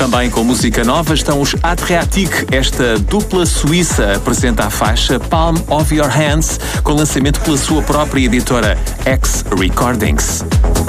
Também com música nova estão os Adriatic. Esta dupla suíça apresenta a faixa Palm of Your Hands, com lançamento pela sua própria editora X Recordings.